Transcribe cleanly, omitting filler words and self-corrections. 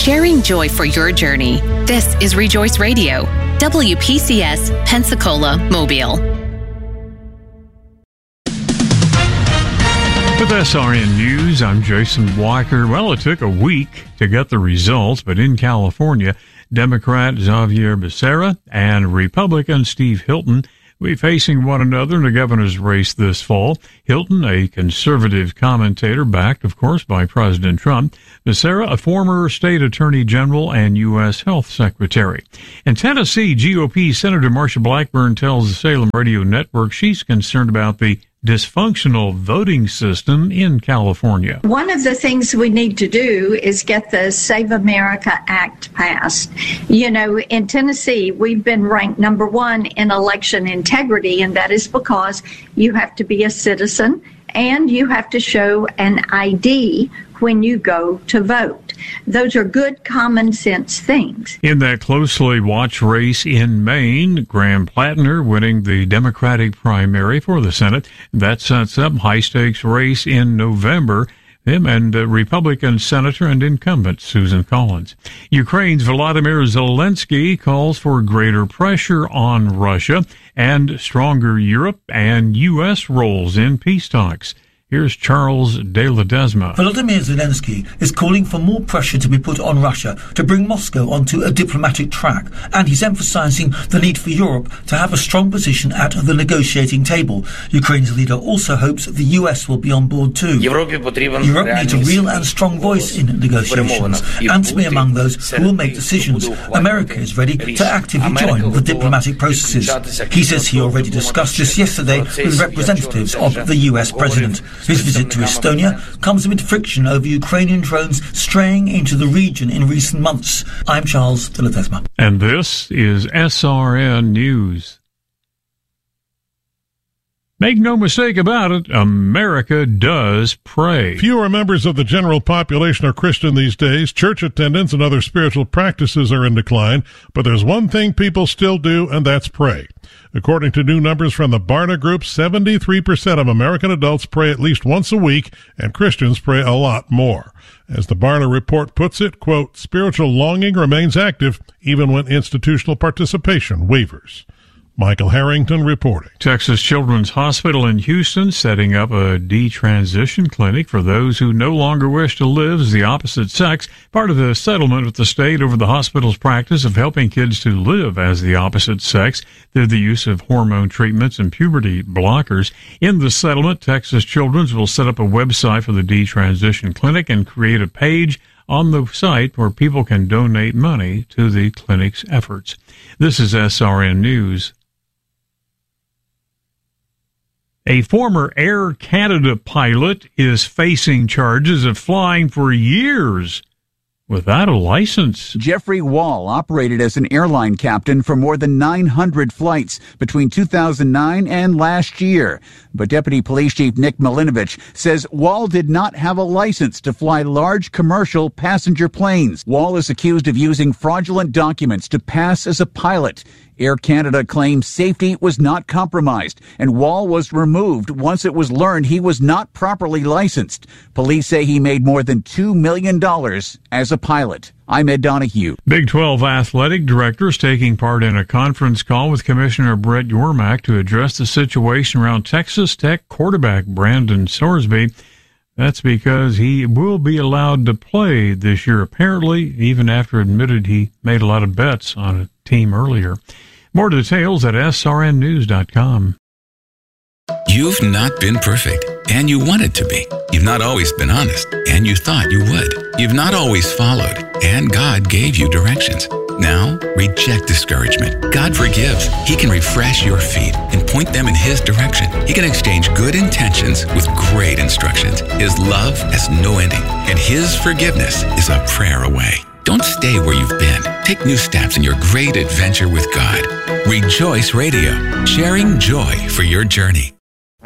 sharing joy for your journey. This is Rejoice Radio, WPCS, Pensacola, Mobile. With SRN News, I'm Jason Walker. Well, it took a week to get the results, but in California, Democrat Xavier Becerra and Republican Steve Hilton will be facing one another in the governor's race this fall. Hilton, a conservative commentator backed, of course, by President Trump. Becerra, a former state attorney general and U.S. health secretary. In Tennessee, GOP Senator Marsha Blackburn tells the Salem Radio Network she's concerned about the dysfunctional voting system in California. One of the things we need to do is get the Save America Act passed. You know, in Tennessee, we've been ranked number one in election integrity, and that is because you have to be a citizen and you have to show an ID when you go to vote. Those are good common sense things. In that closely watched race in Maine, Graham Plattner winning the Democratic primary for the Senate. That sets up high-stakes race in November. Him and Republican Senator and incumbent Susan Collins. Ukraine's Volodymyr Zelensky calls for greater pressure on Russia and stronger Europe and U.S. roles in peace talks. Here's Charles de Ledesma. Volodymyr Zelensky is calling for more pressure to be put on Russia to bring Moscow onto a diplomatic track, and he's emphasizing the need for Europe to have a strong position at the negotiating table. Ukraine's leader also hopes the US will be on board too. Europe needs a real and strong voice in negotiations, and to be among those who will make decisions. America is ready to actively join the diplomatic processes. He says he already discussed this yesterday with representatives of the US president. His visit to Estonia comes amid friction over Ukrainian drones straying into the region in recent months. I'm Charles de Ledesma. And this is SRN News. Make no mistake about it, America does pray. Fewer members of the general population are Christian these days. Church attendance and other spiritual practices are in decline, but there's one thing people still do, and that's pray. According to new numbers from the Barna Group, 73% of American adults pray at least once a week, and Christians pray a lot more. As the Barna report puts it, quote, spiritual longing remains active even when institutional participation wavers. Michael Harrington reporting. Texas Children's Hospital in Houston setting up a detransition clinic for those who no longer wish to live as the opposite sex, part of the settlement with the state over the hospital's practice of helping kids to live as the opposite sex through the use of hormone treatments and puberty blockers. In the settlement, Texas Children's will set up a website for the detransition clinic and create a page on the site where people can donate money to the clinic's efforts. This is SRN News. A former Air Canada pilot is facing charges of flying for years without a license. Jeffrey Wall operated as an airline captain for more than 900 flights between 2009 and last year. But Deputy Police Chief Nick Milinovich says Wall did not have a license to fly large commercial passenger planes. Wall is accused of using fraudulent documents to pass as a pilot. Air Canada claims safety was not compromised, and Wall was removed once it was learned he was not properly licensed. Police say he made more than $2 million as a pilot. I'm Ed Donahue. Big 12 athletic directors taking part in a conference call with Commissioner Brett Yormark to address the situation around Texas Tech quarterback Brandon Sorsby. That's because he will be allowed to play this year, apparently, even after admitted he made a lot of bets on a team earlier. More details at srnnews.com. You've not been perfect, and you wanted to be. You've not always been honest, and you thought you would. You've not always followed, and God gave you directions. Now, reject discouragement. God forgives. He can refresh your feet and point them in His direction. He can exchange good intentions with great instructions. His love has no ending, and His forgiveness is a prayer away. Don't stay where you've been. Take new steps in your great adventure with God. Rejoice Radio, sharing joy for your journey.